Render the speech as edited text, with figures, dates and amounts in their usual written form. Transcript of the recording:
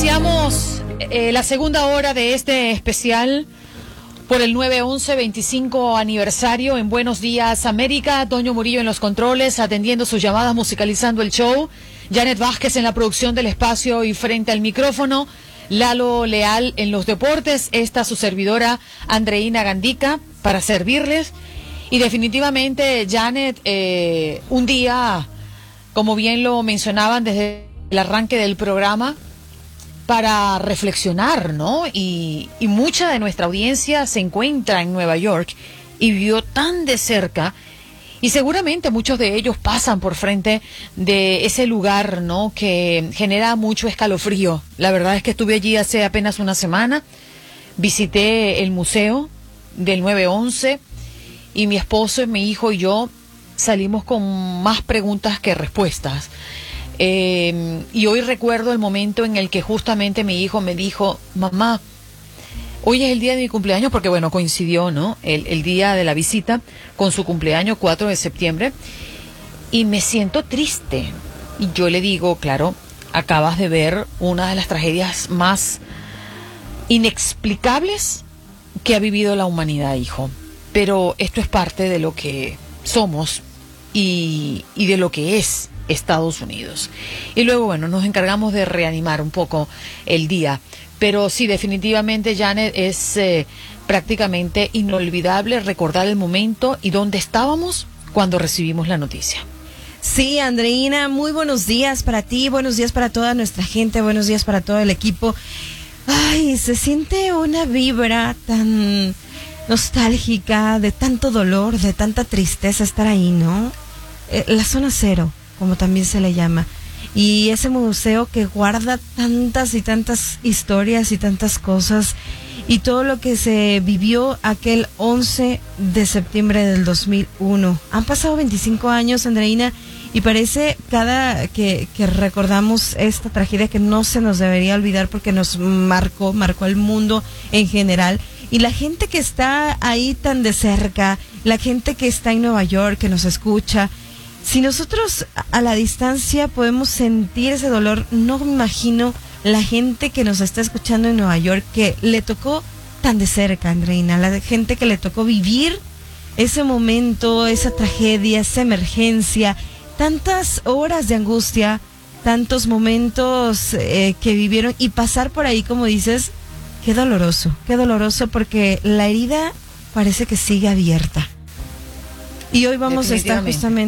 Iniciamos la segunda hora de este especial por el 9/11, 25 aniversario en Buenos Días América. Toño Murillo en los controles, atendiendo sus llamadas, musicalizando el show. Janet Vázquez en la producción del espacio y frente al micrófono. Lalo Leal en los deportes. Esta su servidora Andreina Gandica para servirles. Y definitivamente, Janet, un día, como bien lo mencionaban desde el arranque del programa, para reflexionar, ¿no? Y mucha de nuestra audiencia se encuentra en Nueva York y vio tan de cerca, y seguramente muchos de ellos pasan por frente de ese lugar, ¿no? Que genera mucho escalofrío. La verdad es que estuve allí hace apenas una semana, visité el museo del 9/11 y mi esposo, mi hijo y yo salimos con más preguntas que respuestas. Y hoy recuerdo el momento en el que justamente mi hijo me dijo: mamá, hoy es el día de mi cumpleaños, porque bueno, coincidió, ¿no? El día de la visita con su cumpleaños, 4 de septiembre, y me siento triste. Y yo le digo: claro, acabas de ver una de las tragedias más inexplicables que ha vivido la humanidad, hijo. Pero esto es parte de lo que somos y de lo que es Estados Unidos. Y luego, bueno, nos encargamos de reanimar un poco el día. Pero sí, definitivamente, Janet, es prácticamente inolvidable recordar el momento y dónde estábamos cuando recibimos la noticia. Sí, Andreina, muy buenos días para ti, buenos días para toda nuestra gente, buenos días para todo el equipo. Ay, se siente una vibra tan nostálgica, de tanto dolor, de tanta tristeza estar ahí, ¿no? La zona cero, como también se le llama, y ese museo que guarda tantas y tantas historias y tantas cosas, y todo lo que se vivió aquel 11 de septiembre del 2001. Han pasado 25 años, Andreina, y parece cada que recordamos esta tragedia que no se nos debería olvidar, porque nos marcó al mundo en general. Y la gente que está ahí tan de cerca, la gente que está en Nueva York, que nos escucha, si nosotros a la distancia podemos sentir ese dolor, no me imagino la gente que nos está escuchando en Nueva York, que le tocó tan de cerca, Andreina, la gente que le tocó vivir ese momento, esa tragedia, esa emergencia, tantas horas de angustia, tantos momentos que vivieron, y pasar por ahí, como dices, qué doloroso, porque la herida parece que sigue abierta. Y hoy vamos a estar justamente